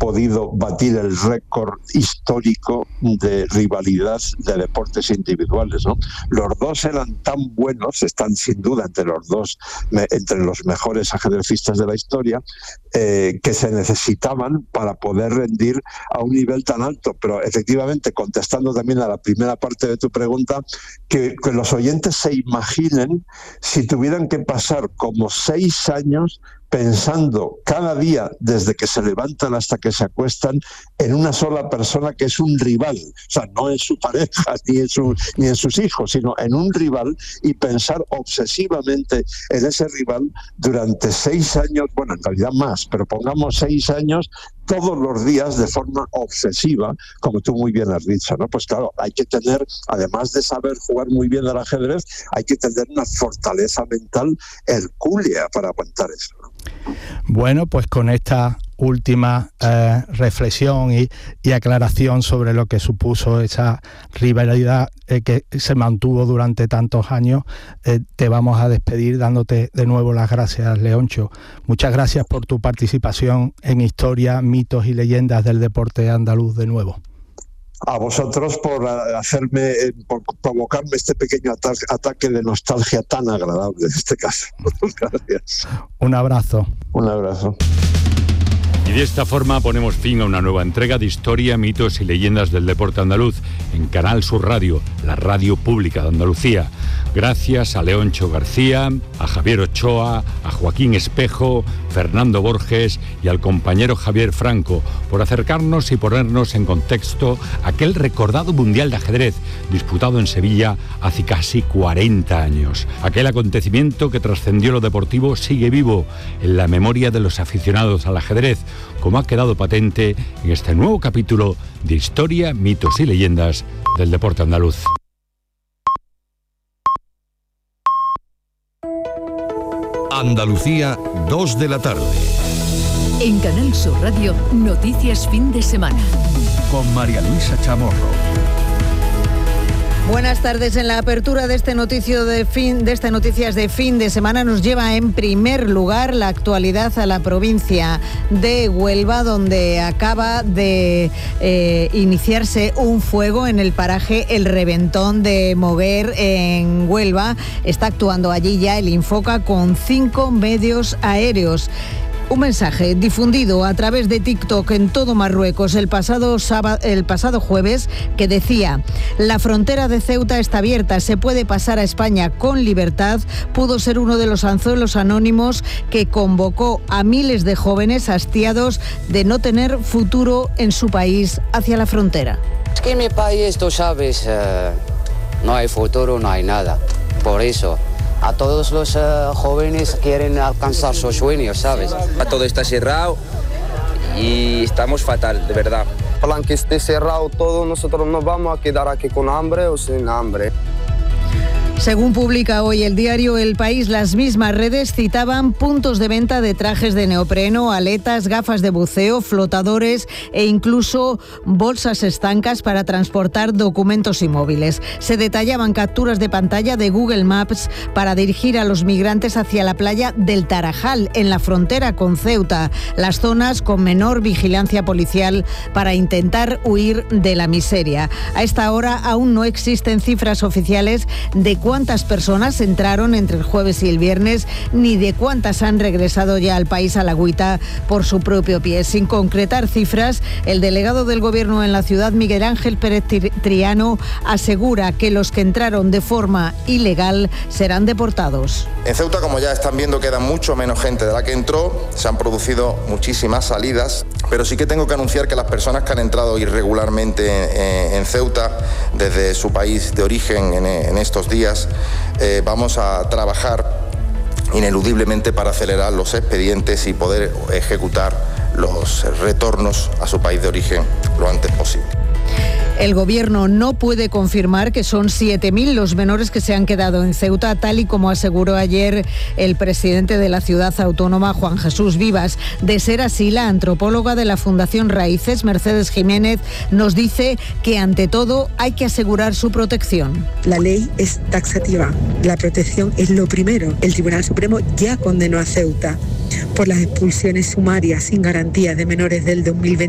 podido batir el récord histórico de rivalidad de deportes individuales, ¿no? Los dos eran tan buenos, están sin duda entre los mejores ajedrecistas de la historia, que se necesitaban para poder rendir a un nivel tan alto. Pero efectivamente, contestando también a la primera parte de tu pregunta, que los oyentes se imaginen si tuvieran que pasar como 6 años pensando cada día, desde que se levantan hasta que se acuestan, en una sola persona que es un rival. O sea, no en su pareja ni en sus hijos, sino en un rival, y pensar obsesivamente en ese rival durante 6 años, bueno, en realidad más, pero pongamos 6 años, todos los días de forma obsesiva, como tú muy bien has dicho, ¿no? Pues claro, hay que tener, además de saber jugar muy bien al ajedrez, hay que tener una fortaleza mental hercúlea para aguantar eso, ¿no? Bueno, pues con esta última reflexión y aclaración sobre lo que supuso esa rivalidad que se mantuvo durante tantos años, te vamos a despedir dándote de nuevo las gracias, Leoncho. Muchas gracias por tu participación en Historia, Mitos y Leyendas del Deporte Andaluz de nuevo. A vosotros por por provocarme este pequeño ataque de nostalgia tan agradable en este caso. Gracias. Un abrazo. Un abrazo. Y de esta forma ponemos fin a una nueva entrega de Historia, Mitos y Leyendas del Deporte Andaluz en Canal Sur Radio, la radio pública de Andalucía. Gracias a Leoncho García, a Javier Ochoa, a Joaquín Espejo, Fernando Borges y al compañero Javier Franco por acercarnos y ponernos en contexto aquel recordado Mundial de Ajedrez disputado en Sevilla hace casi 40 años. Aquel acontecimiento que trascendió lo deportivo sigue vivo en la memoria de los aficionados al ajedrez, como ha quedado patente en este nuevo capítulo de Historia, Mitos y Leyendas del Deporte Andaluz. Andalucía, 2 de la tarde. En Canal Sur Radio, Noticias Fin de Semana. Con María Luisa Chamorro. Buenas tardes. En la apertura de este Noticias de Fin de Semana nos lleva en primer lugar la actualidad a la provincia de Huelva, donde acaba de iniciarse un fuego en el paraje El Reventón de Moguer, en Huelva. Está actuando allí ya el Infoca con 5 medios aéreos. Un mensaje difundido a través de TikTok en todo Marruecos el pasado jueves, que decía: la frontera de Ceuta está abierta, se puede pasar a España con libertad, pudo ser uno de los anzuelos anónimos que convocó a miles de jóvenes hastiados de no tener futuro en su país hacia la frontera. Es que en mi país, tú sabes, no hay futuro, no hay nada. Por eso a todos los jóvenes quieren alcanzar sus sueños, ¿sabes? Todo está cerrado y estamos fatal, de verdad. Plan que esté cerrado todo, nosotros nos vamos a quedar aquí con hambre o sin hambre. Según publica hoy el diario El País, las mismas redes citaban puntos de venta de trajes de neopreno, aletas, gafas de buceo, flotadores e incluso bolsas estancas para transportar documentos y móviles. Se detallaban capturas de pantalla de Google Maps para dirigir a los migrantes hacia la playa del Tarajal, en la frontera con Ceuta, las zonas con menor vigilancia policial, para intentar huir de la miseria. A esta hora aún no existen cifras oficiales de cuántas personas entraron entre el jueves y el viernes, ni de cuántas han regresado ya al país a la agüita por su propio pie. Sin concretar cifras, el delegado del Gobierno en la ciudad, Miguel Ángel Pérez Triano, asegura que los que entraron de forma ilegal serán deportados. En Ceuta, como ya están viendo, queda mucho menos gente de la que entró, se han producido muchísimas salidas, pero sí que tengo que anunciar que las personas que han entrado irregularmente en Ceuta desde su país de origen en estos días, vamos a trabajar ineludiblemente para acelerar los expedientes y poder ejecutar los retornos a su país de origen lo antes posible. El Gobierno no puede confirmar que son 7.000 los menores que se han quedado en Ceuta, tal y como aseguró ayer el presidente de la ciudad autónoma, Juan Jesús Vivas. De ser así, la antropóloga de la Fundación Raíces, Mercedes Jiménez, nos dice que ante todo hay que asegurar su protección. La ley es taxativa, la protección es lo primero. El Tribunal Supremo ya condenó a Ceuta por las expulsiones sumarias sin garantía de menores del 2020.